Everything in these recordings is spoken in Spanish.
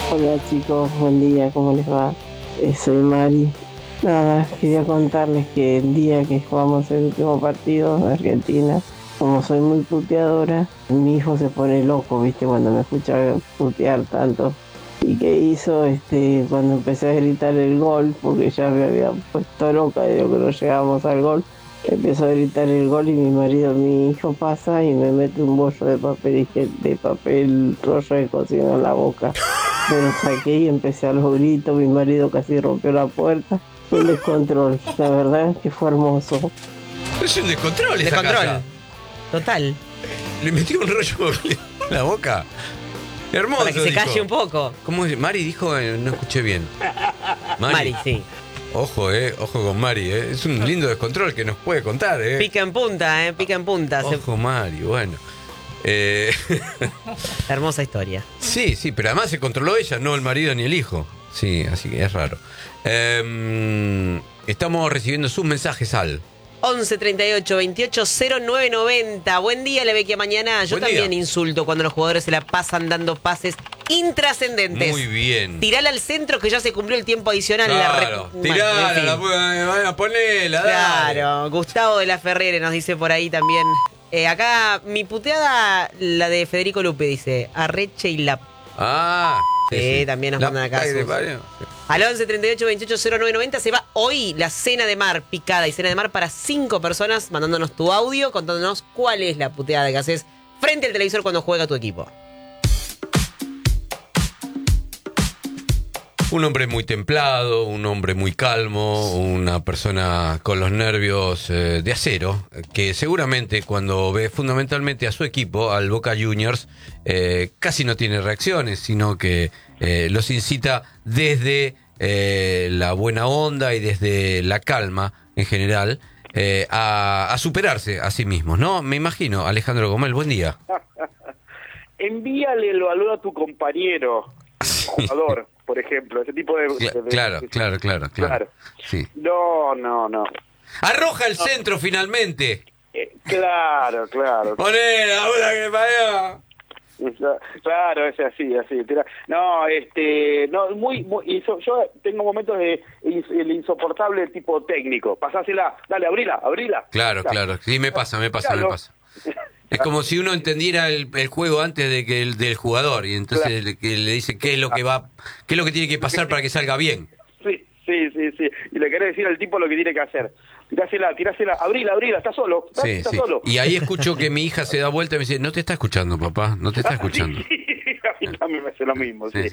Hola chicos, buen día, ¿cómo les va? Soy Mari. Nada, quería contarles que el día que jugamos el último partido de Argentina, como soy muy puteadora, mi hijo se pone loco, ¿viste? Cuando me escucha putear tanto. ¿Y qué hizo? Cuando empecé a gritar el gol, porque ya me había puesto loca de lo que no llegábamos al gol, empezó a gritar el gol y mi hijo pasa y me mete un bollo de papel, de papel rollo de cocina en la boca. Me lo saqué y empecé a los gritos, mi marido casi rompió la puerta. Fue un descontrol, la verdad es que fue hermoso. Es un descontrol esa Descontrol. casa. Total. Le metió un rollo en la boca. Hermoso. Para que se dijo. calle un poco. ¿Cómo es? Mari dijo, no escuché bien. Mari, sí. Ojo, ojo con Mari, Es un lindo descontrol que nos puede contar, Pica en punta, pica en punta. Ojo, Mari, bueno. Hermosa historia. Sí, pero además se controló ella, no el marido ni el hijo. Sí, así que es raro. Estamos recibiendo sus mensajes al 11 38 28 09 90. Buen día, Levequia mañana. Yo Buen también día. insulto cuando los jugadores se la pasan dando pases intrascendentes. Muy bien. Tirala al centro que ya se cumplió el tiempo adicional. Claro, tirala, en fin. ponela, dale. Claro, Gustavo de la Ferrere nos dice por ahí también. Acá mi puteada, la de Federico Lupe, dice Arreche y la... Ah, Sí, también nos mandan acá. Al 11 38 28 09 90 se va hoy la cena de mar picada y cena de mar para 5 personas, mandándonos tu audio, contándonos cuál es la puteada que haces frente al televisor cuando juega tu equipo. Un hombre muy templado, un hombre muy calmo, una persona con los nervios de acero, que seguramente cuando ve fundamentalmente a su equipo, al Boca Juniors, casi no tiene reacciones, sino que los incita desde la buena onda y desde la calma en general a superarse a sí mismos, ¿no? Me imagino. Alejandro Gomel, buen día. Envíale el valor a tu compañero, jugador, por ejemplo, ese tipo de... Claro. Sí. No. Arroja el centro finalmente. Claro. Poné la bola que parió. Claro, es así. No, muy yo tengo momentos de el insoportable tipo técnico. Pasásela, dale, abrila. Claro. Sí, me pasa. Es como si uno entendiera el juego antes de que del jugador y entonces le dice qué es lo que tiene que pasar para que salga bien. Sí. Y le querés decir al tipo lo que tiene que hacer. Tirásela, abrila, está solo. Está solo. Y ahí escucho que mi hija se da vuelta y me dice, no te está escuchando, papá, no te está escuchando. A mí también me hace lo mismo. Sí.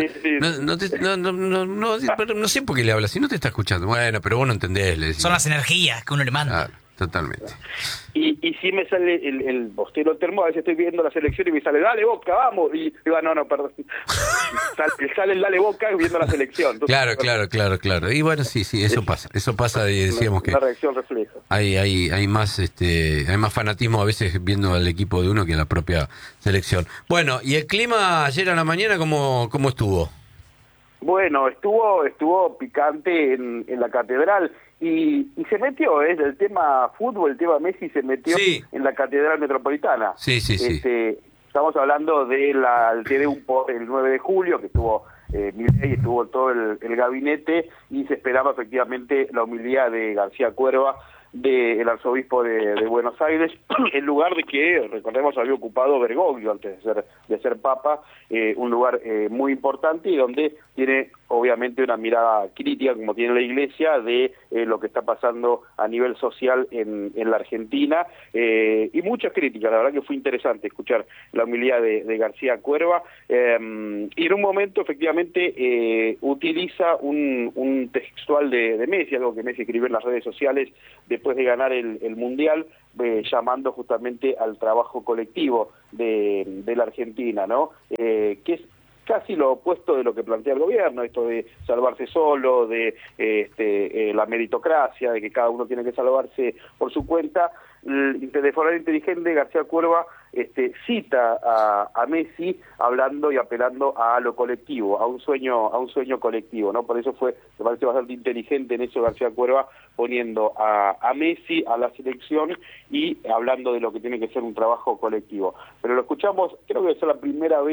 No sé por qué le hablas, si no te está escuchando. Bueno, pero vos no entendés, le decís. Son las energías que uno le manda. Claro, totalmente. Y si me sale el postero termo, a veces estoy viendo la selección y me sale, dale Boca, vamos. Y digo, no, perdón. sale el dale Boca viendo la selección. Entonces, Claro. Y bueno, sí, eso pasa y decíamos que la reacción refleja. hay más hay más fanatismo a veces viendo al equipo de uno que a la propia selección. Bueno, ¿y el clima ayer a la mañana cómo estuvo? Bueno, estuvo picante en la catedral y se metió, el tema fútbol, el tema Messi se metió en la catedral metropolitana. Sí. Estamos hablando del TDU por el 9 de julio, que estuvo Milei, estuvo todo el gabinete y se esperaba efectivamente la humildad de García Cuerva, del arzobispo de Buenos Aires, en lugar de que, recordemos, había ocupado Bergoglio antes de ser papa, un lugar muy importante y donde tiene obviamente una mirada crítica, como tiene la Iglesia, de lo que está pasando a nivel social en la Argentina, y muchas críticas. La verdad que fue interesante escuchar la humildad de García Cuerva, y en un momento efectivamente utiliza un textual de Messi, algo que Messi escribió en las redes sociales después de ganar el Mundial, llamando justamente al trabajo colectivo de la Argentina, ¿no? Que es casi lo opuesto de lo que plantea el gobierno, esto de salvarse solo, de la meritocracia, de que cada uno tiene que salvarse por su cuenta. De forma inteligente, García Cuerva cita a Messi hablando y apelando a lo colectivo, a un sueño colectivo, ¿no? Por eso me parece bastante inteligente en eso García Cuerva, poniendo a Messi, a la selección y hablando de lo que tiene que ser un trabajo colectivo. Pero lo escuchamos, creo que es la primera vez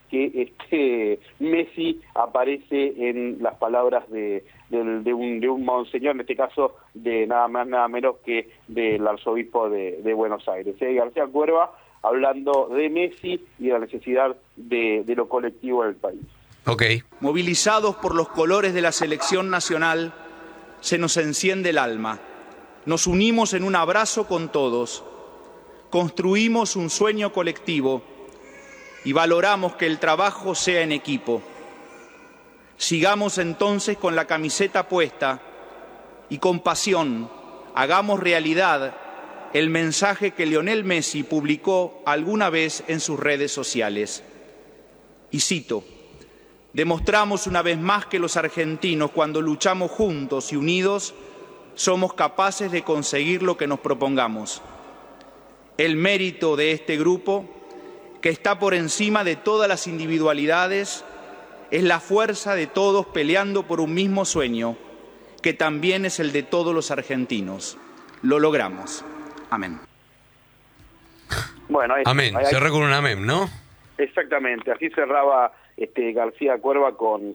que Messi aparece en las palabras de un monseñor, en este caso de nada más nada menos que del arzobispo de Buenos Aires. García Cuerva hablando de Messi y de la necesidad de lo colectivo del país. Okay. Movilizados por los colores de la selección nacional, se nos enciende el alma. Nos unimos en un abrazo con todos. Construimos un sueño colectivo y valoramos que el trabajo sea en equipo. Sigamos entonces con la camiseta puesta y con pasión hagamos realidad el mensaje que Lionel Messi publicó alguna vez en sus redes sociales. Y cito: demostramos una vez más que los argentinos, cuando luchamos juntos y unidos, somos capaces de conseguir lo que nos propongamos. El mérito de este grupo, que está por encima de todas las individualidades, es la fuerza de todos peleando por un mismo sueño, que también es el de todos los argentinos. Lo logramos. Amén. Bueno, amén. Cerré con un amén, ¿no? Exactamente. Así cerraba García Cuerva con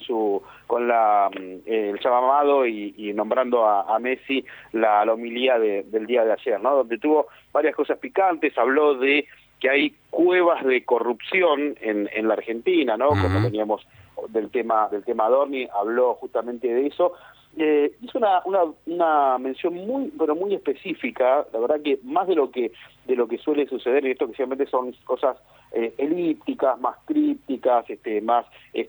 el llamado y nombrando a Messi la homilía del día de ayer, ¿no? Donde tuvo varias cosas picantes. Habló de que hay cuevas de corrupción en la Argentina, ¿no? Como veníamos del tema Adorni, habló justamente de eso. Hizo una mención muy específica, la verdad que más de lo que suele suceder, y esto que simplemente son cosas elípticas, más crípticas, más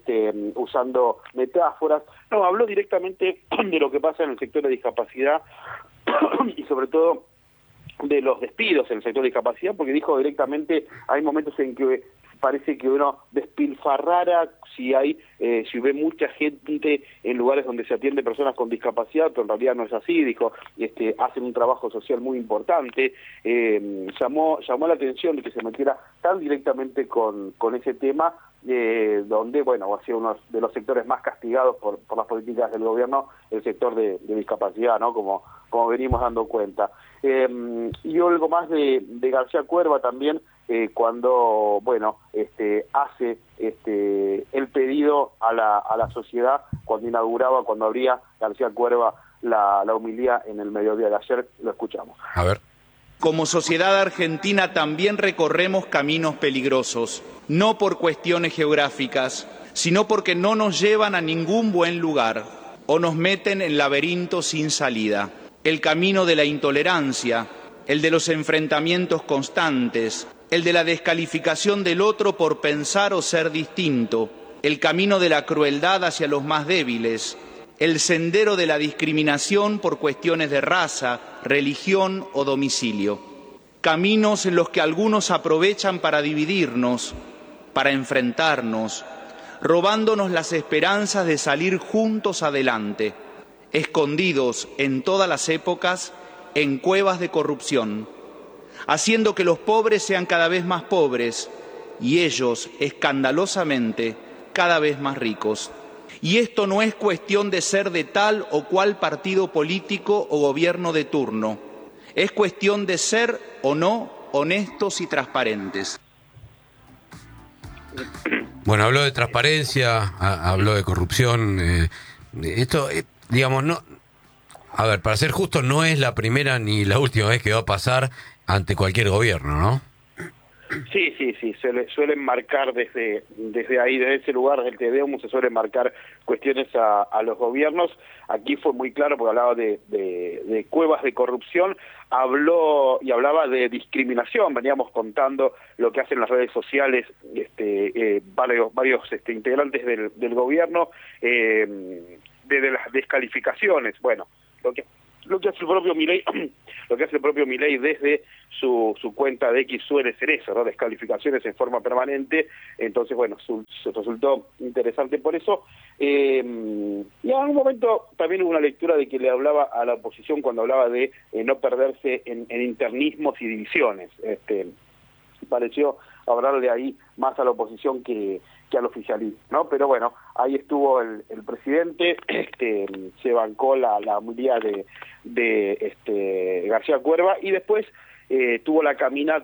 usando metáforas. No, habló directamente de lo que pasa en el sector de discapacidad y sobre todo de los despidos en el sector de discapacidad, porque dijo directamente, hay momentos en que parece que uno despilfarrara si ve mucha gente en lugares donde se atiende personas con discapacidad, pero en realidad no es así. Dijo, hacen un trabajo social muy importante. Llamó la atención de que se metiera tan directamente con ese tema, donde, bueno, ha sido uno de los sectores más castigados por las políticas del gobierno, el sector de discapacidad, ¿no? Como venimos dando cuenta. Y algo más de García Cuerva también, cuando, bueno, hace el pedido a la sociedad cuando abría García Cuerva la homilía en el mediodía de ayer. Lo escuchamos. A ver. Como sociedad argentina también recorremos caminos peligrosos, no por cuestiones geográficas, sino porque no nos llevan a ningún buen lugar o nos meten en laberintos sin salida. El camino de la intolerancia, el de los enfrentamientos constantes, el de la descalificación del otro por pensar o ser distinto, el camino de la crueldad hacia los más débiles, el sendero de la discriminación por cuestiones de raza, religión o domicilio. Caminos en los que algunos aprovechan para dividirnos, para enfrentarnos, robándonos las esperanzas de salir juntos adelante, escondidos en todas las épocas en cuevas de corrupción, haciendo que los pobres sean cada vez más pobres y ellos, escandalosamente, cada vez más ricos. Y esto no es cuestión de ser de tal o cual partido político o gobierno de turno. Es cuestión de ser o no honestos y transparentes. Bueno, habló de transparencia, habló de corrupción. Esto, digamos, no. A ver, para ser justo, no es la primera ni la última vez que va a pasar ante cualquier gobierno, ¿no? Sí, suelen marcar desde ahí, desde ese lugar, desde el TDEUM, se suelen marcar cuestiones a los gobiernos. Aquí fue muy claro porque hablaba de cuevas de corrupción, hablaba de discriminación. Veníamos contando lo que hacen las redes sociales varios integrantes del gobierno, de las descalificaciones. Bueno, lo que hace el propio Milei desde su cuenta de X suele ser eso, ¿no? Descalificaciones en forma permanente. Entonces, bueno, resultó interesante por eso. Y en algún momento también hubo una lectura de que le hablaba a la oposición cuando hablaba de no perderse en internismos y divisiones. Pareció hablarle ahí más a la oposición que al oficialismo, ¿no? Pero bueno, ahí estuvo el presidente, se bancó la homilía de García Cuerva y después tuvo la caminata